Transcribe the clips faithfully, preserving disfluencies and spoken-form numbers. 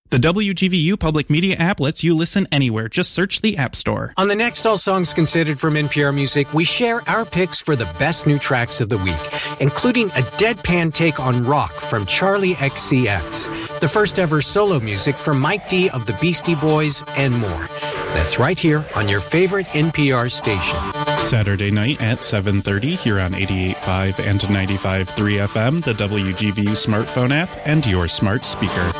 The W G V U Public Media app lets you listen anywhere. Just search the App Store. On the next All Songs Considered from N P R Music, we share our picks for the best new tracks of the week, including a deadpan take on rock from Charlie X C X, the first ever solo music from Mike D of the Beastie Boys, and more. That's right here on your favorite N P R station. Saturday night at seven thirty here on eighty-eight point five and ninety-five point three F M, the W G V U smartphone app, and your smart speaker.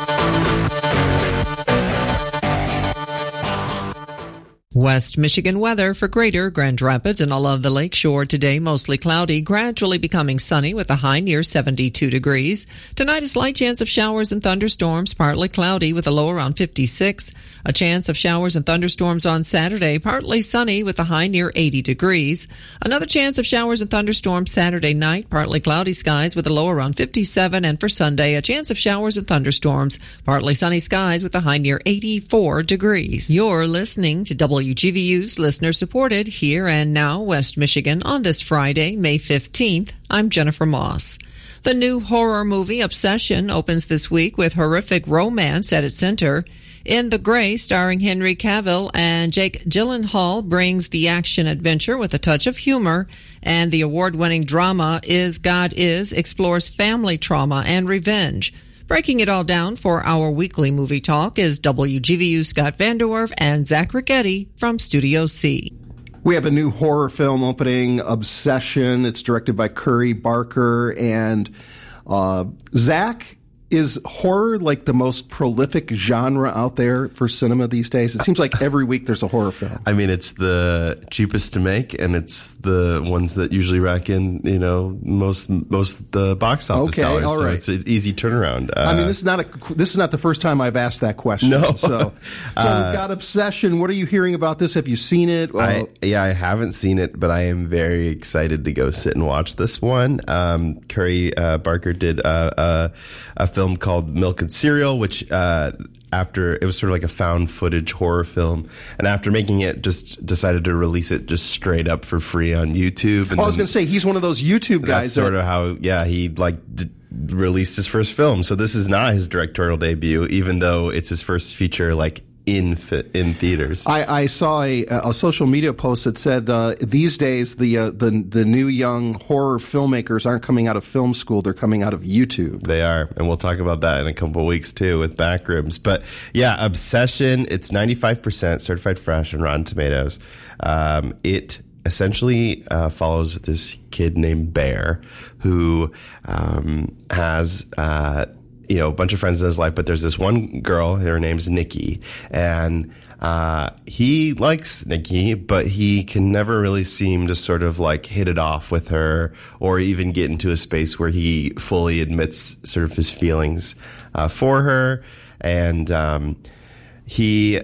West Michigan weather for Greater Grand Rapids and all of the lakeshore today, mostly cloudy, gradually becoming sunny with a high near seventy-two degrees. Tonight, a slight chance of showers and thunderstorms, partly cloudy with a low around fifty-six. A chance of showers and thunderstorms on Saturday, partly sunny with a high near eighty degrees. Another chance of showers and thunderstorms Saturday night, partly cloudy skies with a low around fifty-seven. And for Sunday, a chance of showers and thunderstorms, partly sunny skies with a high near eighty-four degrees. You're listening to W G V U's listener-supported Here and Now West Michigan on this Friday, May fifteenth. I'm Jennifer Moss. The new horror movie Obsession opens this week with horrific romance at its center. In The Grey, starring Henry Cavill and Jake Gyllenhaal, brings the action-adventure with a touch of humor, and the award-winning drama Is God Is explores family trauma and revenge. Breaking it all down for our weekly movie talk is W G V U's Scott Vanderwerf and Zach Ricchetti from Studio C. We have a new horror film opening, Obsession. It's directed by Curry Barker. And uh, Zach, is horror like the most prolific genre out there for cinema these days? It seems like every week there's a horror film. I mean, it's the cheapest to make, and it's the ones that usually rack in, you know, most most the box office okay, dollars. all right. So it's an easy turnaround. Uh, I mean, this is not a this is not the first time I've asked that question. No. So, so uh, we've got Obsession. What are you hearing about this? Have you seen it? I, yeah, I haven't seen it, but I am very excited to go sit and watch this one. Um, Curry uh, Barker did uh, a, a film called Milk and Cereal, which uh, after it was sort of like a found footage horror film, and after making it, just decided to release it just straight up for free on YouTube. And oh, I was going to say he's one of those YouTube guys. That's sort that, of how, yeah, he like d- released his first film. So this is not his directorial debut, even though it's his first feature, like. In in theaters. I, I saw a, a social media post that said uh, these days the uh, the the new young horror filmmakers aren't coming out of film school; they're coming out of YouTube. They are, and we'll talk about that in a couple of weeks too with Backrooms. But yeah, Obsession. It's ninety-five percent certified fresh on Rotten Tomatoes. Um, it essentially uh, follows this kid named Bear who um, has. Uh, you know, a bunch of friends in his life, but there's this one girl, her name's Nikki, and uh, he likes Nikki, but he can never really seem to sort of like hit it off with her or even get into a space where he fully admits sort of his feelings uh, for her. And um, he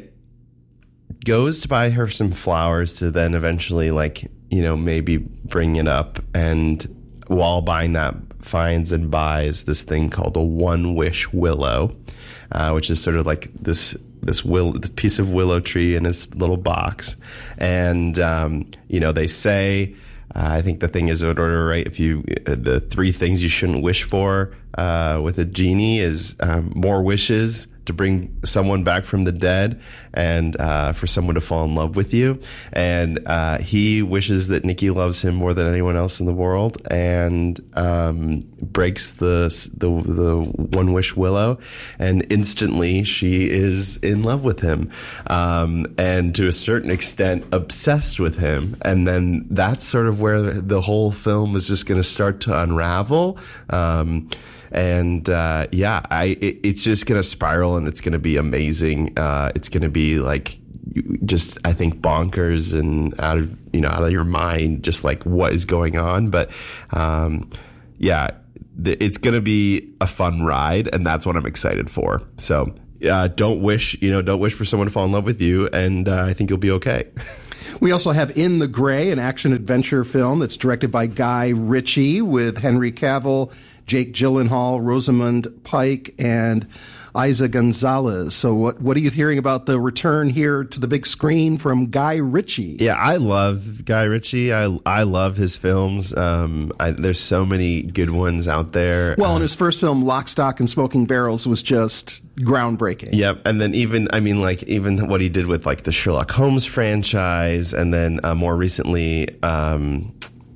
goes to buy her some flowers to then eventually, like, you know, maybe bring it up, and while buying that, finds and buys this thing called a One Wish Willow, uh, which is sort of like this this will this piece of willow tree in his little box. And um, you know, they say, uh, I think the thing is in order, right? If you uh, the three things you shouldn't wish for uh, with a genie is um, more wishes, to bring someone back from the dead, and uh, for someone to fall in love with you. And uh, he wishes that Nikki loves him more than anyone else in the world, and um, breaks the, the the One Wish Willow, and instantly she is in love with him, um, and to a certain extent obsessed with him. And then that's sort of where the whole film is just going to start to unravel. Um, And, uh, yeah, I, it, it's just going to spiral, and it's going to be amazing. Uh, it's going to be like just, I think, bonkers and out of, you know, out of your mind, just like what is going on. But, um, yeah, th- it's going to be a fun ride, and that's what I'm excited for. So, uh, don't wish, you know, don't wish for someone to fall in love with you. And, uh, I think you'll be okay. We also have In the Grey, an action-adventure film that's directed by Guy Ritchie with Henry Cavill, Jake Gyllenhaal, Rosamund Pike, and Isa Gonzalez. So what what are you hearing about the return here to the big screen from Guy Ritchie? Yeah, I love Guy Ritchie. I I love his films. Um, I, there's so many good ones out there. Well, uh, and his first film, Lock, Stock, and Smoking Barrels, was just groundbreaking. Yep, and then even, I mean, like, even what he did with, like, the Sherlock Holmes franchise, and then uh, more recently, um,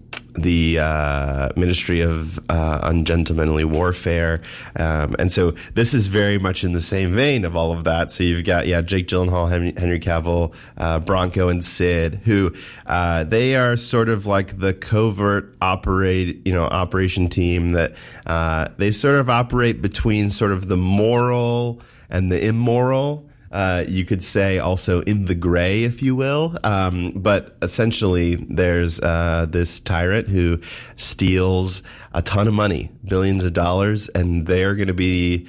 the uh, Ministry of uh, Ungentlemanly Warfare. Um, and so this is very much in the same vein of all of that. So you've got, yeah, Jake Gyllenhaal, Henry, Henry Cavill, uh, Bronco, and Sid, who uh, they are sort of like the covert operate, you know, operation team that uh, they sort of operate between sort of the moral and the immoral. Uh, you could say also in the gray, if you will. Um, but essentially, there's uh, this tyrant who steals a ton of money, billions of dollars, and they're going to be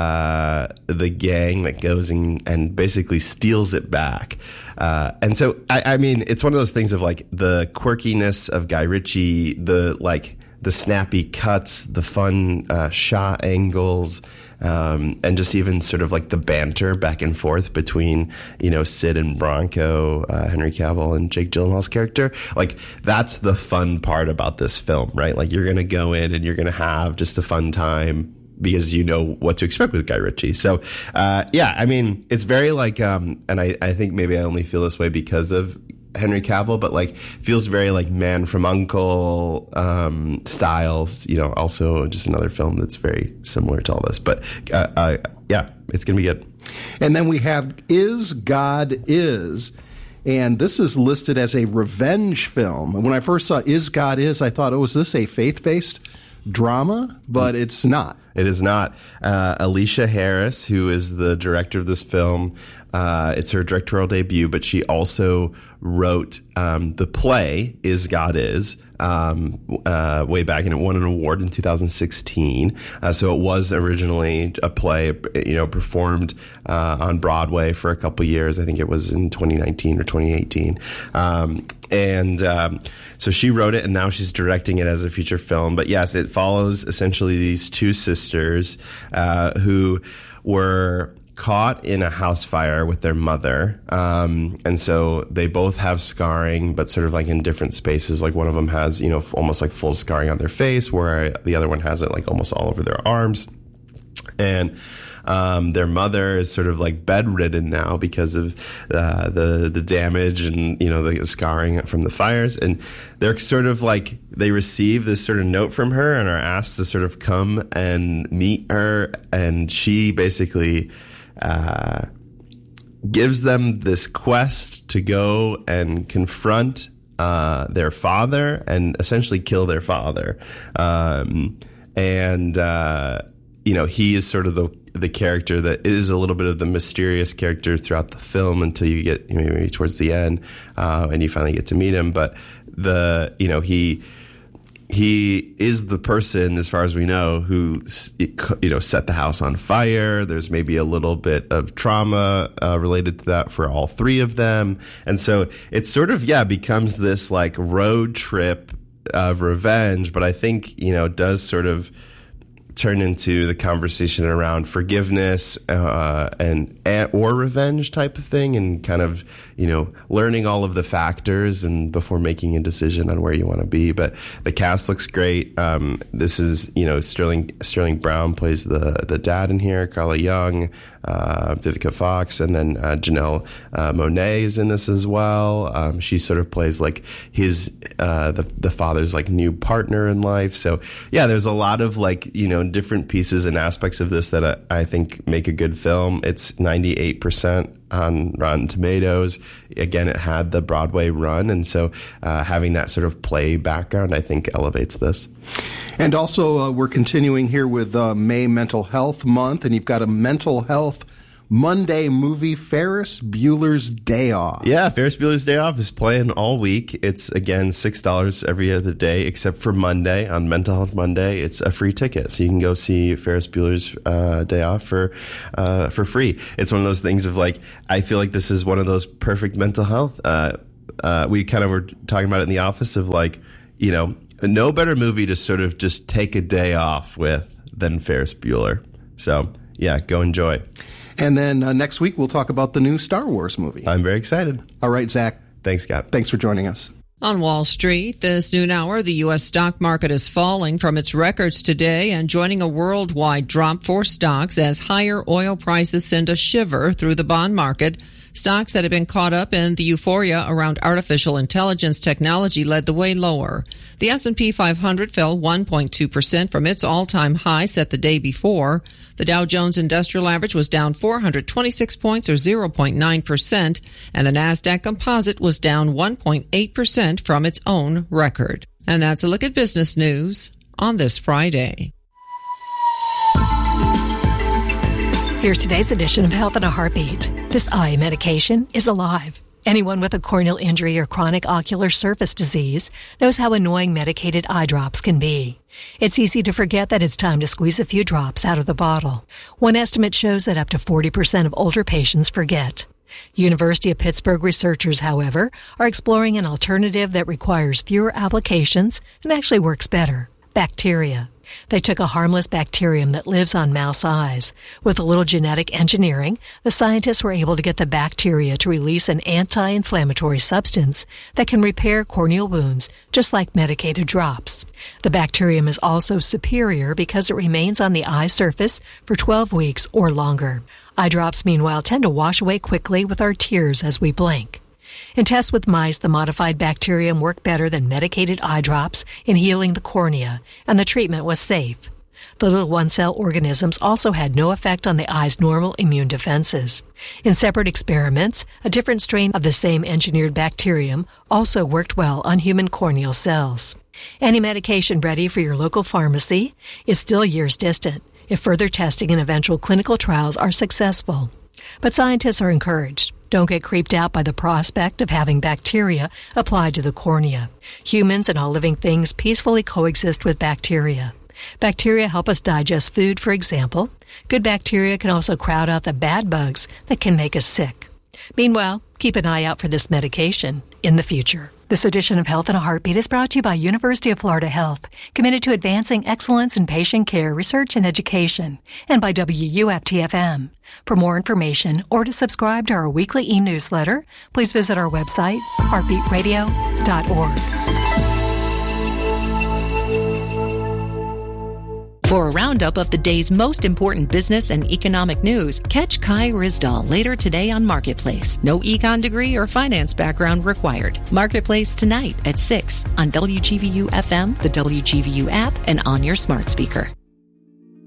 uh, the gang that goes and, and basically steals it back. Uh, and so, I, I mean, it's one of those things of like the quirkiness of Guy Ritchie, the like the snappy cuts, the fun uh, shot angles. Um, and just even sort of like the banter back and forth between, you know, Sid and Bronco, uh, Henry Cavill and Jake Gyllenhaal's character. Like, that's the fun part about this film, right? Like, you're going to go in and you're going to have just a fun time because you know what to expect with Guy Ritchie. So, uh, yeah, I mean, it's very like, um, and I, I think maybe I only feel this way because of Henry Cavill, but like feels very like Man from U N C L E um, styles. You know, also just another film that's very similar to all this. But uh, uh, yeah, it's gonna be good. And then we have Is God Is, and this is listed as a revenge film. And when I first saw Is God Is, I thought, oh, is this a faith-based drama? But it's not. It is not. Uh, Alicia Harris, who is the director of this film, uh, it's her directorial debut, but she also wrote um, the play Is God Is um, uh, way back, and it won an award in two thousand sixteen. Uh, so it was originally a play, you know, performed uh, on Broadway for a couple years. I think it was in twenty nineteen or twenty eighteen. Um, and um, so she wrote it, and now she's directing it as a feature film. But yes, it follows essentially these two sisters uh, who were caught in a house fire with their mother. Um, and so they both have scarring, but sort of like in different spaces. Like one of them has, you know, almost like full scarring on their face, where the other one has it like almost all over their arms. And um, their mother is sort of like bedridden now because of uh, the the damage and, you know, the scarring from the fires. And they're sort of like, they receive this sort of note from her and are asked to sort of come and meet her. And she basically uh, gives them this quest to go and confront uh, their father and essentially kill their father. Um, and, uh, you know, he is sort of the the character that is a little bit of the mysterious character throughout the film until you get maybe towards the end uh, and you finally get to meet him. But the, you know, he he is the person, as far as we know, who, you know, set the house on fire. There's maybe a little bit of trauma uh, related to that for all three of them. And so it sort of, yeah, becomes this like road trip of revenge, but I think, you know, does sort of turn into the conversation around forgiveness uh, and, and or revenge type of thing, and kind of, you know, learning all of the factors and before making a decision on where you want to be. But the cast looks great. Um, this is, you know, Sterling Sterling Brown plays the the dad in here. Carla Young, uh, Vivica Fox, and then uh, Janelle uh, Monáe is in this as well. Um, she sort of plays like his uh, the the father's like new partner in life. So yeah, there's a lot of like, you know, different pieces and aspects of this that I, I think make a good film. It's ninety-eight percent on Rotten Tomatoes. Again, it had the Broadway run, and so uh, having that sort of play background, I think, elevates this. And also, uh, we're continuing here with uh, May Mental Health Month, and you've got a mental health Monday movie, Ferris Bueller's Day Off. Yeah, Ferris Bueller's Day Off is playing all week. It's, again, six dollars every other day, except for Monday. On Mental Health Monday, it's a free ticket. So you can go see Ferris Bueller's uh, Day Off for uh, for free. It's one of those things of like, I feel like this is one of those perfect mental health. Uh, uh, we kind of were talking about it in the office of like, you know, no better movie to sort of just take a day off with than Ferris Bueller. So, yeah, go enjoy. And then uh, next week, we'll talk about the new Star Wars movie. I'm very excited. All right, Zach. Thanks, Scott. Thanks for joining us. On Wall Street, this noon hour, the U S stock market is falling from its records today and joining a worldwide drop for stocks as higher oil prices send a shiver through the bond market. Stocks that had been caught up in the euphoria around artificial intelligence technology led the way lower. The S and P five hundred fell one point two percent from its all-time high set the day before. The Dow Jones Industrial Average was down four hundred twenty-six points or zero point nine percent, and the Nasdaq Composite was down one point eight percent from its own record. And that's a look at business news on this Friday. Here's today's edition of Health in a Heartbeat. This eye medication is alive. Anyone with a corneal injury or chronic ocular surface disease knows how annoying medicated eye drops can be. It's easy to forget that it's time to squeeze a few drops out of the bottle. One estimate shows that up to forty percent of older patients forget. University of Pittsburgh researchers, however, are exploring an alternative that requires fewer applications and actually works better: bacteria. They took a harmless bacterium that lives on mouse eyes. With a little genetic engineering, the scientists were able to get the bacteria to release an anti-inflammatory substance that can repair corneal wounds, just like medicated drops. The bacterium is also superior because it remains on the eye surface for twelve weeks or longer. Eye drops, meanwhile, tend to wash away quickly with our tears as we blink. In tests with mice, the modified bacterium worked better than medicated eye drops in healing the cornea, and the treatment was safe. The little one-cell organisms also had no effect on the eye's normal immune defenses. In separate experiments, a different strain of the same engineered bacterium also worked well on human corneal cells. Any medication ready for your local pharmacy is still years distant if further testing and eventual clinical trials are successful. But scientists are encouraged. Don't get creeped out by the prospect of having bacteria applied to the cornea. Humans and all living things peacefully coexist with bacteria. Bacteria help us digest food, for example. Good bacteria can also crowd out the bad bugs that can make us sick. Meanwhile, keep an eye out for this medication in the future. This edition of Health in a Heartbeat is brought to you by University of Florida Health, committed to advancing excellence in patient care, research, and education, and by W U F T F M. For more information or to subscribe to our weekly e-newsletter, please visit our website, heartbeat radio dot org. For a roundup of the day's most important business and economic news, catch Kai Ryssdal later today on Marketplace. No econ degree or finance background required. Marketplace tonight at six on W G V U F M, the W G V U app, and on your smart speaker.